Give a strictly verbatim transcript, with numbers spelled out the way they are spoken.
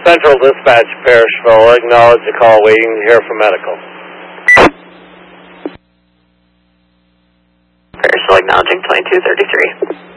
Central Dispatch, Parrishville. Acknowledge the call, waiting to hear from medical. Parrishville acknowledging twenty-two thirty-three.